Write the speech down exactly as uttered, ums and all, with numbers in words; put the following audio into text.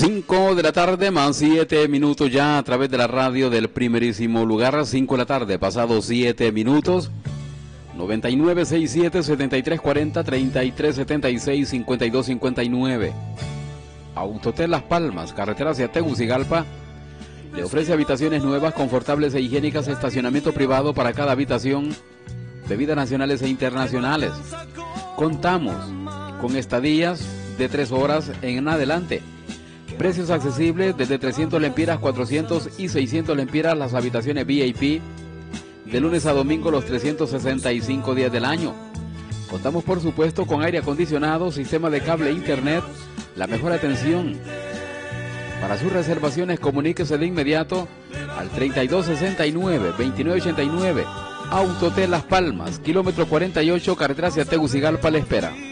cinco de la tarde más siete minutos ya a través de la radio del primerísimo lugar. Cinco de la tarde, pasados siete minutos. noventa y nueve, sesenta y siete, setenta y tres cuarenta, treinta y tres setenta y seis, cincuenta y dos cincuenta y nueve. Autotel Las Palmas, carretera hacia Tegucigalpa, le ofrece habitaciones nuevas, confortables e higiénicas, estacionamiento privado para cada habitación, bebidas nacionales e internacionales. Contamos con estadías de tres horas en adelante. Precios accesibles desde trescientos lempiras, cuatrocientos y seiscientos lempiras las habitaciones V I P. De lunes a domingo los trescientos sesenta y cinco días del año. Contamos por supuesto con aire acondicionado, sistema de cable e internet, la mejor atención. Para sus reservaciones comuníquese de inmediato al treinta y dos sesenta y nueve, veintinueve ochenta y nueve. Autotel Las Palmas, kilómetro cuarenta y ocho, carretera hacia Tegucigalpa, le espera.